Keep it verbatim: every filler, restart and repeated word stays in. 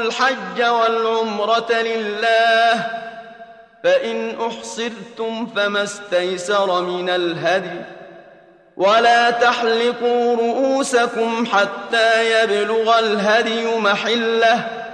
الحج والعمرة لله، فإن أحصرتم فما استيسر من الهدي، ولا تحلقوا رؤوسكم حتى يبلغ الهدي محله،